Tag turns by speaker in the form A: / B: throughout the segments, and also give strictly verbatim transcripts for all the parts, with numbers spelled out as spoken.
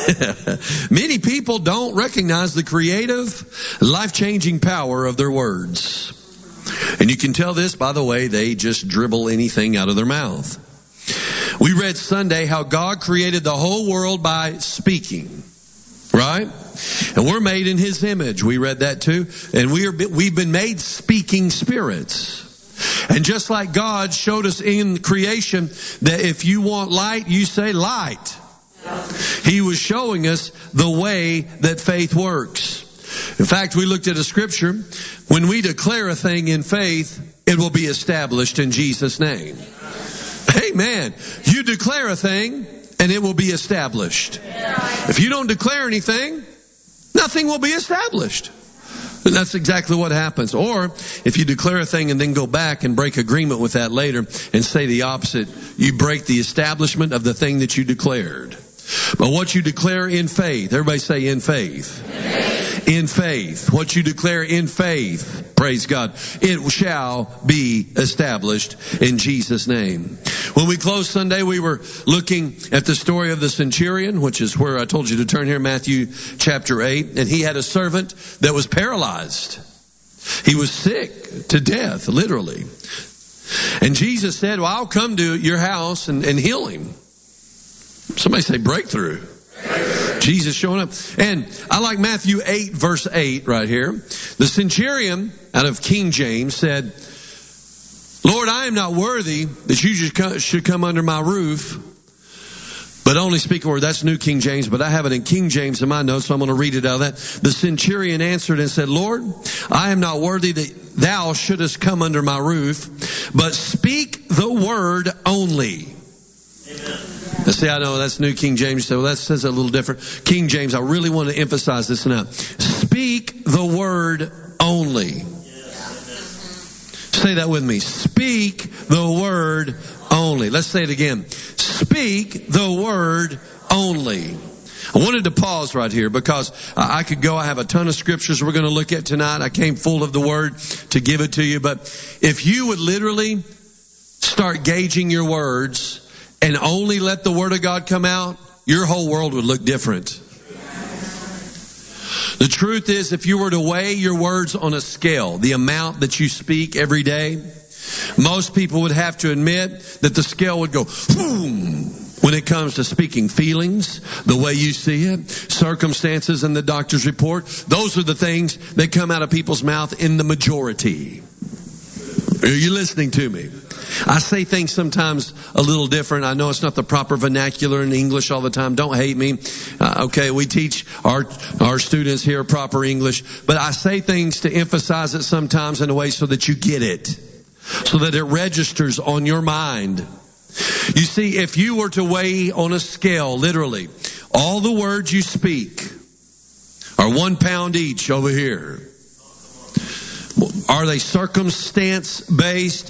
A: Many people don't recognize the creative, life-changing power of their words. And you can tell this by the way they just dribble anything out of their mouth. We read Sunday how God created the whole world by speaking, right? And we're made in His image. We read that too. And we are, we've been made speaking spirits. And just like God showed us in creation that if you want light, you say light. He was showing us the way that faith works. In fact, we looked at a scripture. When we declare a thing in faith, it will be established in Jesus' name. Amen. You declare a thing and it will be established. If you don't declare anything, nothing will be established. And that's exactly what happens. Or if you declare a thing and then go back and break agreement with that later and say the opposite, you break the establishment of the thing that you declared. But what you declare in faith, everybody say in faith. In faith. What you declare in faith, praise God, it shall be established in Jesus' name. When we closed Sunday, we were looking at the story of the centurion, which is where I told you to turn here, Matthew chapter eight. And he had a servant that was paralyzed. He was sick to death, literally. And Jesus said, well, I'll come to your house and, and heal him. Somebody say breakthrough. Jesus showing up. And I like Matthew eight, verse eight right here. The centurion out of King James said, Lord, I am not worthy that you just should come under my roof, but only speak a word. That's New King James, but I have it in King James in my notes, so I'm going to read it out of that. The centurion answered and said, Lord, I am not worthy that thou shouldest come under my roof, but speak the word only. Amen. Now, see, I know that's New King James, so that says a little different. King James, I really want to emphasize this now. Speak the word only. Yes. Say that with me. Speak the word only. Let's say it again. Speak the word only. I wanted to pause right here because I could go. I have a ton of scriptures we're going to look at tonight. I came full of the word to give it to you. But if you would literally start gauging your words and only let the word of God come out, your whole world would look different. The truth is, if you were to weigh your words on a scale, the amount that you speak every day, most people would have to admit that the scale would go boom when it comes to speaking feelings, the way you see it, circumstances and the doctor's report. Those are the things that come out of people's mouth in the majority. Are you listening to me? I say things sometimes a little different. I know it's not the proper vernacular in English all the time. Don't hate me. Uh, okay, we teach our our students here proper English. But I say things to emphasize it sometimes in a way so that you get it. So that it registers on your mind. You see, if you were to weigh on a scale, literally, all the words you speak are one pound each over here. Are they circumstance-based,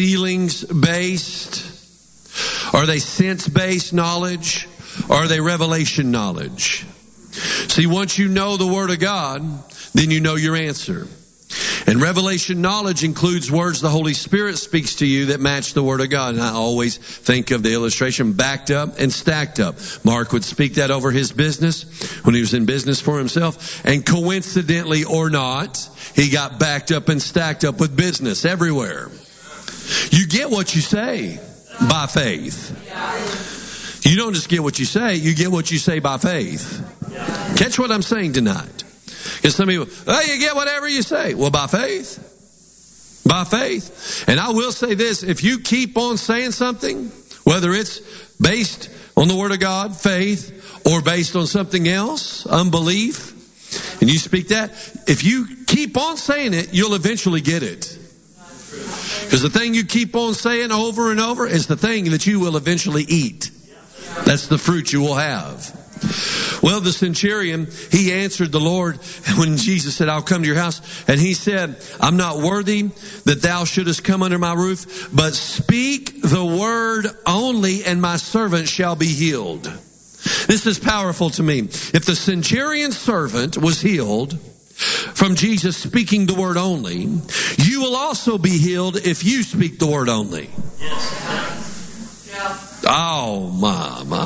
A: feelings-based? Are they sense-based knowledge? Or are they revelation knowledge? See, once you know the Word of God, then you know your answer. And revelation knowledge includes words the Holy Spirit speaks to you that match the Word of God. And I always think of the illustration backed up and stacked up. Mark would speak that over his business when he was in business for himself. And coincidentally or not, he got backed up and stacked up with business everywhere. You get what you say by faith. You don't just get what you say, you get what you say by faith. Catch what I'm saying tonight. Because some people, oh, you get whatever you say. Well, by faith. By faith. And I will say this, if you keep on saying something, whether it's based on the Word of God, faith, or based on something else, unbelief, and you speak that, if you keep on saying it, you'll eventually get it. Because the thing you keep on saying over and over is the thing that you will eventually eat. That's the fruit you will have. Well, the centurion, he answered the Lord when Jesus said, I'll come to your house. And he said, I'm not worthy that thou shouldest come under my roof, but speak the word only, and my servant shall be healed. This is powerful to me. If the centurion's servant was healed from Jesus speaking the word only, you will also be healed if you speak the word only. Yes. Oh, my, my.